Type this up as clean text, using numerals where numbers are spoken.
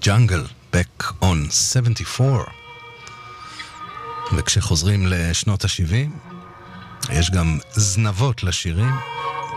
Jungle, Back on 74. וכשחוזרים לשנות ה-70, יש גם זנבות לשירים.